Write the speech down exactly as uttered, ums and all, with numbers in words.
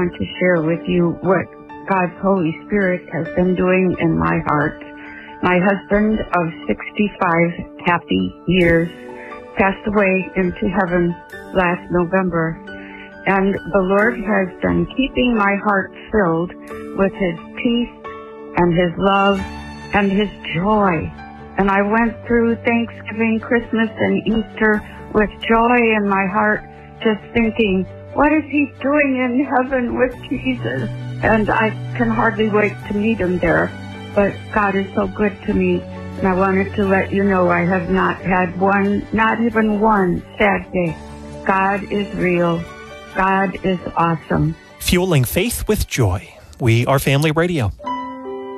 want to share with you what God's Holy Spirit has been doing in my heart. My husband of sixty-five happy years passed away into heaven last November, and the Lord has been keeping my heart filled with His peace and His love and His joy. And I went through Thanksgiving, Christmas, and Easter with joy in my heart, just thinking, what is He doing in heaven with Jesus? And I can hardly wait to meet Him there. But God is so good to me. And I wanted to let you know I have not had one, not even one sad day. God is real. God is awesome. Fueling faith with joy. We are Family Radio.